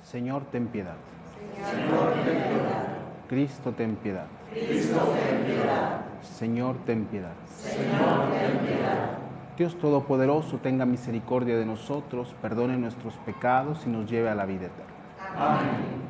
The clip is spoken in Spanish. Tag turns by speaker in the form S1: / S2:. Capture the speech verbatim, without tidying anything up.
S1: Señor, ten piedad.
S2: Señor, ten piedad.
S1: Cristo, ten piedad.
S2: Cristo, ten piedad.
S1: Señor, ten piedad.
S2: Señor, ten piedad.
S1: Dios Todopoderoso, tenga misericordia de nosotros, perdone nuestros pecados y nos lleve a la vida eterna.
S2: Amén.